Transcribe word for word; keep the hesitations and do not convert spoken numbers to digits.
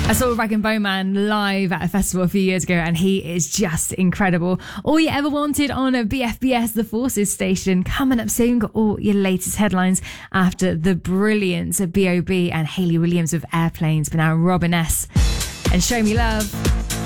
I saw Rag and Bone Man live at a festival a few years ago, and he is just incredible. All you ever wanted on a B F B S The Forces station. Coming up soon, got all your latest headlines after the brilliance of B O B and Hayley Williams of Airplanes, but now Robin S. and Show Me Love.